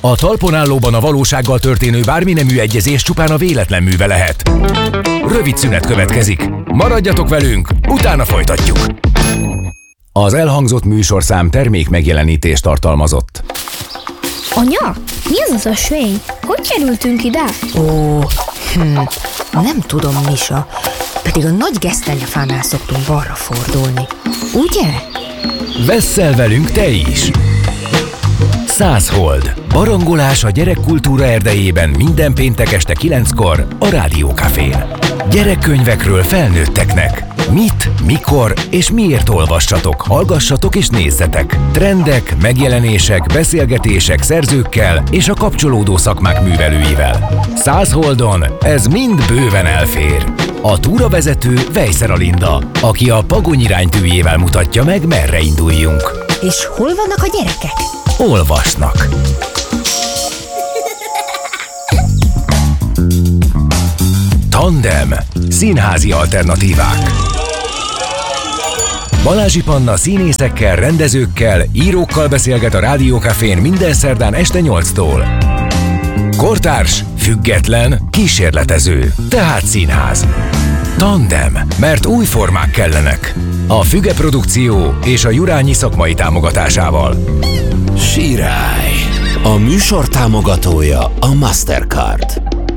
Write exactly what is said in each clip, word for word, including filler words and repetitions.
A talpon állóban a valósággal történő bármi nemű egyezés csupán a véletlen műve lehet. Rövid szünet következik. Maradjatok velünk, utána folytatjuk. Az elhangzott műsorszám termék megjelenítést tartalmazott. Anya, mi az az ösvény? Hogy kerültünk ide? Ó, hm, nem tudom, Misa. Pedig a nagy gesztenyefánál szoktunk balra fordulni. Ugye? Vesszel velünk te is! Száz hold. Barangolás a gyerekkultúra erdejében minden péntek este kilenckor a Rádiókafén. Gyerekkönyvekről felnőtteknek. Mit, mikor és miért olvassatok, hallgassatok és nézzetek. Trendek, megjelenések, beszélgetések szerzőkkel és a kapcsolódó szakmák művelőivel. Száz holdon ez mind bőven elfér. A túravezető Vejszer Alinda, aki a Pagony iránytűjével mutatja meg, merre induljunk. És hol vannak a gyerekek? Olvasnak. Tandem. Színházi alternatívák. Balázsi Panna színészekkel, rendezőkkel, írókkal beszélget a Rádiókafén minden szerdán este nyolctól. Kortárs, független, kísérletező, tehát színház. Tandem, mert új formák kellenek. A Füge Produkció és a Jurányi szakmai támogatásával. Sirály. A műsor támogatója a Mastercard.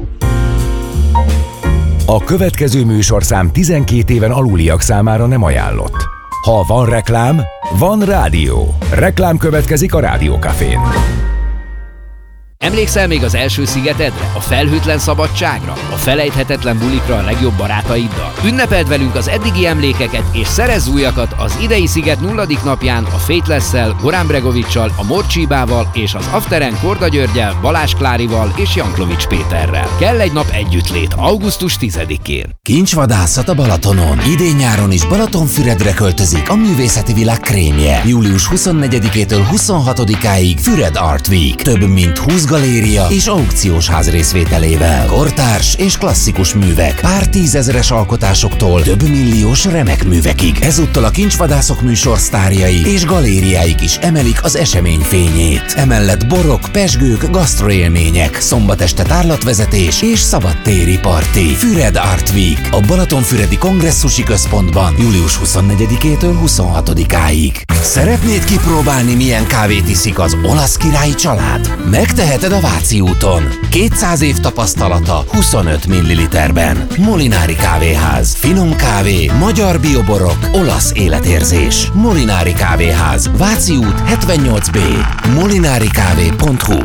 A következő műsorszám tizenkét éven aluliak számára nem ajánlott. Ha van reklám, van rádió. Reklám következik a Rádiókafén. Emlékszel még az első szigetedre, a felhőtlen szabadságra, a felejthetetlen bulikra a legjobb barátaiddal? Ünnepeld velünk az eddigi emlékeket és szerezz újakat az idei sziget nulladik napján a Faithless-szel, Goran Bregovic-sal, a Morcsibával és az Afteren Korda Györgyel, Balázs Klárival és Janklovics Péterrel. Kell egy nap együttlét augusztus tizedikén. Kincsvadászat a Balatonon. Idén-nyáron is Balatonfüredre költözik a művészeti világ krémje. július huszonnegyedikétől huszonhatodikáig Füred Art Week. Több mint húsz galéria és aukciós ház részvételével. Kortárs és klasszikus művek, pár tízezeres alkotásoktól több milliós remek művekig. Ezúttal a Kincsvadászok műsor sztárjai és galériáik is emelik az esemény fényét. Emellett borok, pezsgők, gasztroélmények, szombat este tárlatvezetés és szabadtéri parti. Füred Art Week a Balatonfüredi Kongresszusi Központban július huszonnegyedikétől huszonhatodikáig. Szeretnéd kipróbálni, milyen kávét iszik az olasz királyi család? Megteheted a Váci úton. kétszáz év tapasztalata huszonöt milliliterben. Molinári Kávéház. Finom kávé, magyar bioborok, olasz életérzés. Molinári Kávéház. Váci út hetvennyolc B. molinarikávé pont hu.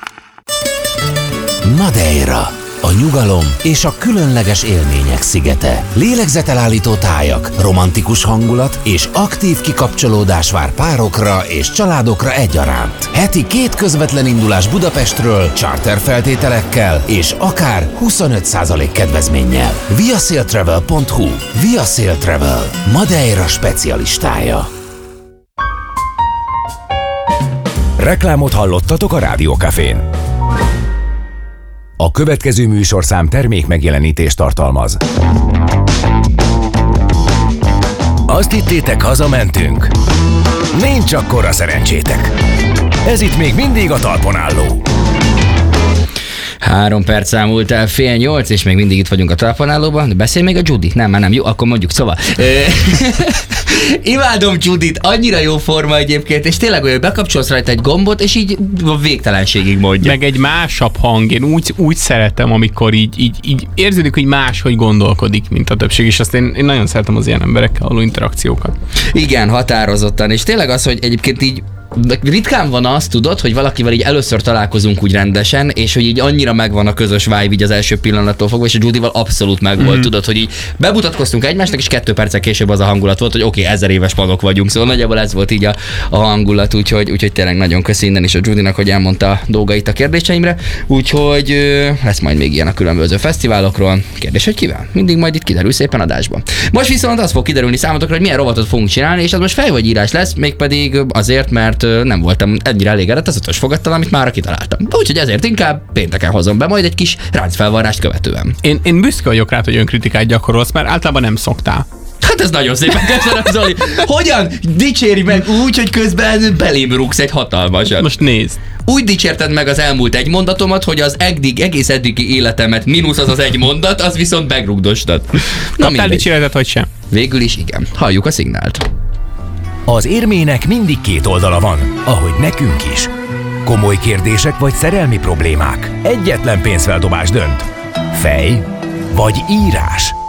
Madeira. A nyugalom és a különleges élmények szigete. Lélegzetelállító tájak, romantikus hangulat és aktív kikapcsolódás vár párokra és családokra egyaránt. Heti két közvetlen indulás Budapestről, charter feltételekkel és akár huszonöt százalék kedvezménnyel. viasailtravel pont hu. Viasail Travel. Madeira specialistája. Reklámot hallottatok a Rádiókafén. A következő műsorszám termék megjelenítést tartalmaz. Azt hittétek, hazamentünk? Nincs akkora szerencsétek. Ez itt még mindig a talpon álló. Három perc elmúlt el, fél nyolc, és még mindig itt vagyunk a telefonálóban. De beszélj még a Judy? Nem, már nem. Jó, akkor mondjuk, szóval. Imádom Judit, annyira jó forma egyébként, és tényleg olyan, bekapcsolsz rajta egy gombot, és így a végtelenségig mondja. Meg egy másabb hang, én úgy, úgy szeretem, amikor így, így, így érződik, hogy máshogy gondolkodik, mint a többség, és azt én, én nagyon szeretem az ilyen emberekkel való interakciókat. Igen, határozottan, és tényleg az, hogy egyébként így ritkán van az, tudod, hogy valakivel így először találkozunk úgy rendesen, és hogy így annyira megvan a közös vibe így az első pillanattól fogva, és a Judyval abszolút megvolt, mm. tudod, hogy így bemutatkoztunk egymásnak, és kettő perccel később az a hangulat volt, hogy oké, okay, ezer éves magok vagyunk, szóval nagyjából ez volt így a, a hangulat, úgyhogy, úgyhogy tényleg nagyon köszi innen is a Judynak, hogy elmondta a dolgait a kérdéseimre, úgyhogy lesz majd még ilyen a különböző fesztiválokról. Kérdés, hogy kivel? Mindig majd itt kiderül szépen adásban. Most viszont az fog kiderülni számotokra, hogy milyen rovatot fogunk csinálni, és az most fel vagy írás lesz, mégpedig azért, mert nem voltam ennyire elégedett az ötös fogattal, amit már kitaláltam. Úgyhogy ezért inkább pénteken hozom be majd egy kis ráncfelvarrást követően. Én, én büszke vagyok rá, hogy önkritikát gyakorolsz, mert általában nem szoktál. Hát ez nagyon szépen köszönöm, Zoli. Hogyan dicséri meg úgy, hogy közben belém rúgsz egy hatalmasat? Most nézd. Úgy dicsérted meg az elmúlt egy mondatomat, hogy az eddig, egész eddigi életemet mínusz az az egy mondat, az viszont megrugdostad. Kaptál dicséretet, vagy sem? Végül is igen. Halljuk a szignált. Az érmének mindig két oldala van, ahogy nekünk is. Komoly kérdések vagy szerelmi problémák. Egyetlen pénzfeldobás dönt. Fej vagy írás.